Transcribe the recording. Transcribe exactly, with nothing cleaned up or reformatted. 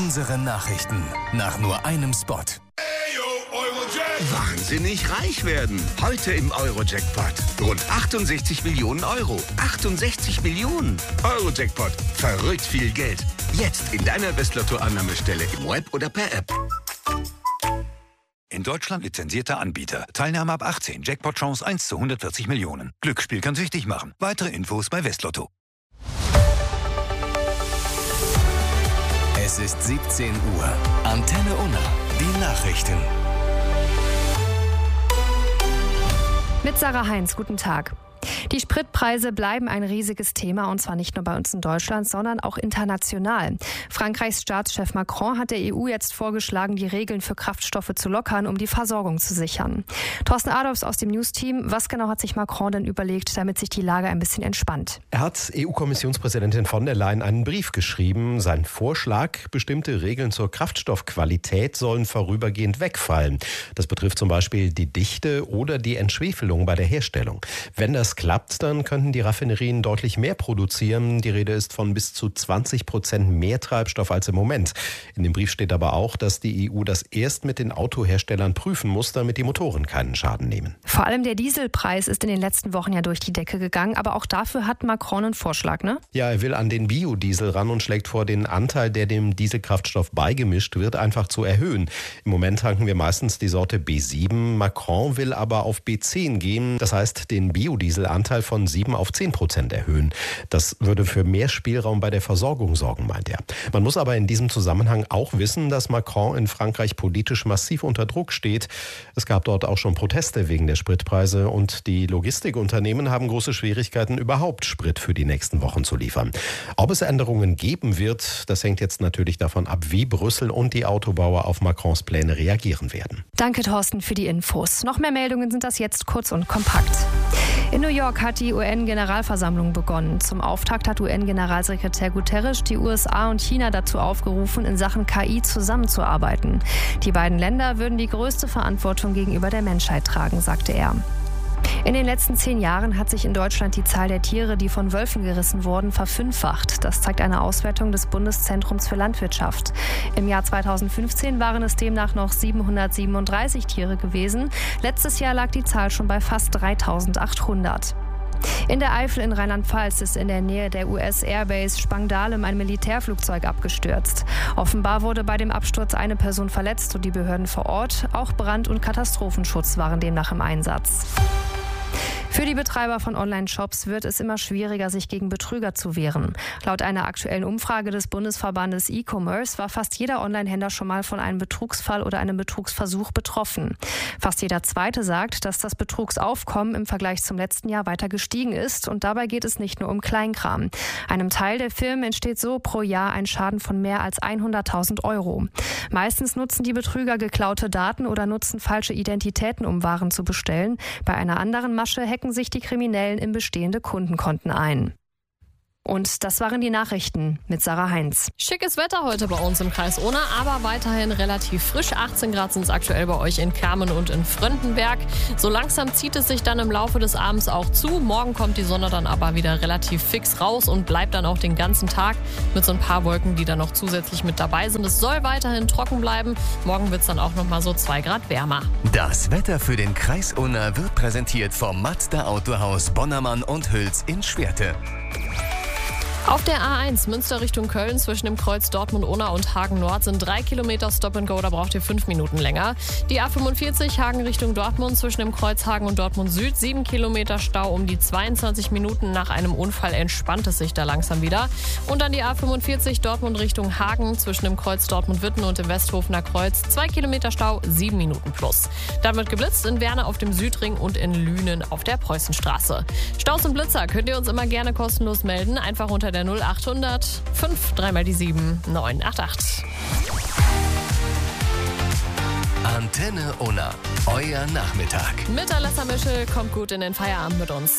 Unsere Nachrichten nach nur einem Spot. Wahnsinnig reich werden. Heute im Euro-Jackpot. Rund achtundsechzig Millionen Euro. achtundsechzig Millionen. Euro-Jackpot. Verrückt viel Geld. Jetzt in deiner Westlotto-Annahmestelle im Web oder per App. In Deutschland lizenzierter Anbieter. Teilnahme ab achtzehn. Jackpot-Chance eins zu hundertvierzig Millionen. Glücksspiel kann süchtig machen. Weitere Infos bei Westlotto. Es ist siebzehn Uhr. Antenne Unna. Die Nachrichten. Mit Sarah Heinz, guten Tag. Die Spritpreise bleiben ein riesiges Thema, und zwar nicht nur bei uns in Deutschland, sondern auch international. Frankreichs Staatschef Macron hat der E U jetzt vorgeschlagen, die Regeln für Kraftstoffe zu lockern, um die Versorgung zu sichern. Thorsten Adolfs aus dem News-Team, was genau hat sich Macron denn überlegt, damit sich die Lage ein bisschen entspannt? Er hat E U-Kommissionspräsidentin von der Leyen einen Brief geschrieben. Sein Vorschlag, bestimmte Regeln zur Kraftstoffqualität sollen vorübergehend wegfallen. Das betrifft zum Beispiel die Dichte oder die Entschwefelung bei der Herstellung. Wenn das klappt, dann könnten die Raffinerien deutlich mehr produzieren. Die Rede ist von bis zu zwanzig Prozent mehr Treibstoff als im Moment. In dem Brief steht aber auch, dass die E U das erst mit den Autoherstellern prüfen muss, damit die Motoren keinen Schaden nehmen. Vor allem der Dieselpreis ist in den letzten Wochen ja durch die Decke gegangen, aber auch dafür hat Macron einen Vorschlag, ne? Ja, er will an den Biodiesel ran und schlägt vor, den Anteil, der dem Dieselkraftstoff beigemischt wird, einfach zu erhöhen. Im Moment tanken wir meistens die Sorte B sieben. Macron will aber auf B zehn gehen, das heißt den Biodiesel Anteil von sieben auf zehn Prozent erhöhen. Das würde für mehr Spielraum bei der Versorgung sorgen, meint er. Man muss aber in diesem Zusammenhang auch wissen, dass Macron in Frankreich politisch massiv unter Druck steht. Es gab dort auch schon Proteste wegen der Spritpreise und die Logistikunternehmen haben große Schwierigkeiten, überhaupt Sprit für die nächsten Wochen zu liefern. Ob es Änderungen geben wird, das hängt jetzt natürlich davon ab, wie Brüssel und die Autobauer auf Macrons Pläne reagieren werden. Danke, Thorsten, für die Infos. Noch mehr Meldungen sind das jetzt kurz und kompakt. In New York hat die U N-Generalversammlung begonnen. Zum Auftakt hat U N-Generalsekretär Guterres die U S A und China dazu aufgerufen, in Sachen K I zusammenzuarbeiten. Die beiden Länder würden die größte Verantwortung gegenüber der Menschheit tragen, sagte er. In den letzten zehn Jahren hat sich in Deutschland die Zahl der Tiere, die von Wölfen gerissen wurden, verfünffacht. Das zeigt eine Auswertung des Bundeszentrums für Landwirtschaft. Im Jahr zweitausendfünfzehn waren es demnach noch siebenhundertsiebenunddreißig Tiere gewesen. Letztes Jahr lag die Zahl schon bei fast dreitausendachthundert. In der Eifel in Rheinland-Pfalz ist in der Nähe der U S-Airbase Spangdahlem ein Militärflugzeug abgestürzt. Offenbar wurde bei dem Absturz eine Person verletzt und die Behörden vor Ort, auch Brand- und Katastrophenschutz waren demnach im Einsatz. Für die Betreiber von Online-Shops wird es immer schwieriger, sich gegen Betrüger zu wehren. Laut einer aktuellen Umfrage des Bundesverbandes E-Commerce war fast jeder Online-Händler schon mal von einem Betrugsfall oder einem Betrugsversuch betroffen. Fast jeder Zweite sagt, dass das Betrugsaufkommen im Vergleich zum letzten Jahr weiter gestiegen ist. Und dabei geht es nicht nur um Kleinkram. Einem Teil der Firmen entsteht so pro Jahr ein Schaden von mehr als hunderttausend Euro. Meistens nutzen die Betrüger geklaute Daten oder nutzen falsche Identitäten, um Waren zu bestellen. Bei einer anderen Masche hacken sich die Kriminellen in bestehende Kundenkonten ein. Und das waren die Nachrichten mit Sarah Heinz. Schickes Wetter heute bei uns im Kreis Unna, aber weiterhin relativ frisch. achtzehn Grad sind es aktuell bei euch in Kermen und in Fröndenberg. So langsam zieht es sich dann im Laufe des Abends auch zu. Morgen kommt die Sonne dann aber wieder relativ fix raus und bleibt dann auch den ganzen Tag mit so ein paar Wolken, die dann noch zusätzlich mit dabei sind. Es soll weiterhin trocken bleiben. Morgen wird es dann auch noch mal so zwei Grad wärmer. Das Wetter für den Kreis Unna wird präsentiert vom Mazda Autohaus Bonnermann und Hüls in Schwerte. Auf der A eins Münster Richtung Köln zwischen dem Kreuz Dortmund-Unna und Hagen-Nord sind drei Kilometer Stop-and-Go, da braucht ihr fünf Minuten länger. Die A fünfundvierzig Hagen Richtung Dortmund zwischen dem Kreuz Hagen und Dortmund Süd, sieben Kilometer Stau um die zweiundzwanzig Minuten. Nach einem Unfall entspannt es sich da langsam wieder. Und dann die A fünfundvierzig Dortmund Richtung Hagen zwischen dem Kreuz Dortmund-Witten und dem Westhofener Kreuz, zwei Kilometer Stau, sieben Minuten plus. Dann wird geblitzt in Werne auf dem Südring und in Lünen auf der Preußenstraße. Staus und Blitzer könnt ihr uns immer gerne kostenlos melden, einfach unter der null achthundert fünf drei mal die sieben neun acht acht. Antenne Unna, euer Nachmittag. Mit Alessa Mischel kommt gut in den Feierabend mit uns.